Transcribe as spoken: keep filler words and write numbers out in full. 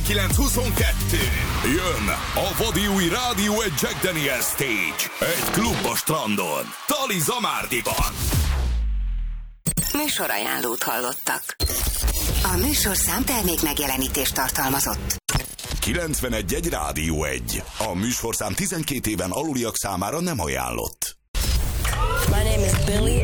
tizenkilenc huszonkettő. Jön a vadi új Rádió egy Jack Daniel Stage. Egy klub a strandon. Tali Zamárdiban. Műsorajánlót hallottak. A műsorszám termék megjelenítést tartalmazott. kilencvenegy egy Rádió egy. A műsorszám tizenkét éven aluliak számára nem ajánlott. My name is Billy.